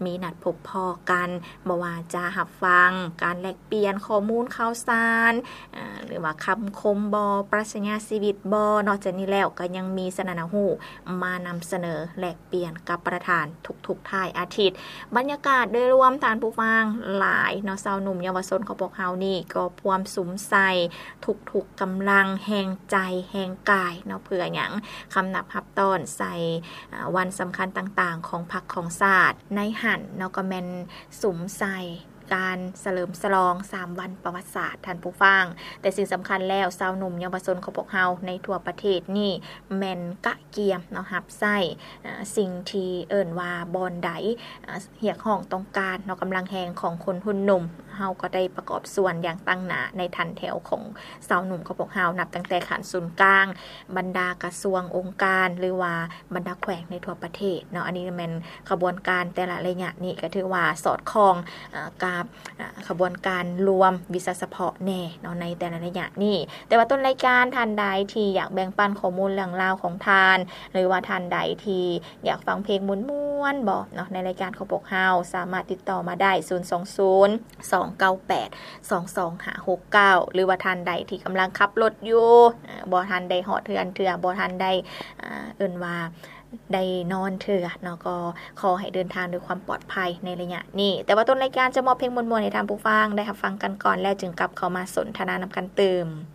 มีนัดพบพอกันบ่ว่าจะหับฟังการแลกเปลี่ยนข้อมูลข่าวสารหรือว่าคำคมบอปรัชญาชีวิตบอนอกจากนี้แล้วก็ยังมีสนันหูมานำเสนอแลกเปลี่ยนกับประธานทุกท้ายอาทิตย์บรรยากาศโดยรวมทานผู้ฟังหลายเนาะสาวหนุ่มเยาวชนของพวกเฮานี่ก็พวมสุมใส่ทุกกำลังแห่งใจแห่งกายเนาะเพื่อหยังคำนับฮับต้นใส่วันสำคัญต่างๆของพรรคของศาสตร์ในหันเนาะก็แม่นสุมใส่การเฉลิมฉลอง3วันประวัติศาสตร์ท่านผู้ฟังแต่สิ่งสำคัญแล้วชาวหนุ่มเยาวชนของพวกเฮาในทั่วประเทศนี่แม่นกะเกียมเนาะรับใช้สิ่งที่เอิ้นว่าบอนไดเรียกร้องต้องการเนาะกำลังแรงของคนหุ่นหนุ่มเฮาก็ได้ประกอบส่วนอย่างตั้งหน้าในทันแถวของชาวหนุ่มของพวกเฮานับตั้งแต่ขันศูนย์กลางบรรดากระทรวงองค์การหรือว่าบรรดาแขวงในทั่วประเทศเนาะอันนี้แม่นขบวนการแต่ละระยะนี่ก็ถือว่าสอดคล้องกับขบวนการรวมวิชาเฉพาะแน่เนาะในแต่ละระยะนี่แต่ว่าต้นรายการท่านใดที่อยากแบ่งปันข้อมูลเรื่องราวของทานหรือว่าท่านใดที่อยากฟังเพลงม่วนๆบอกเนาะในรายการของพวกเฮาสามารถติดต่อมาได้020-298-2269หรือว่าท่านใดที่กำลังขับรถอยู่บ่ทันได้ฮอดเทื่อบ่ทันได้เอิ้นว่าได้นอนเถื่อเนาะก็ขอให้เดินทางด้วยความปลอดภัยในระยะนี้แต่ว่าต้นรายการจะมอบเพลงมวลๆให้ท่านผู้ฟังได้รับฟังกันก่อนแล้วจึงกลับเข้ามาสนทนานำกันเติม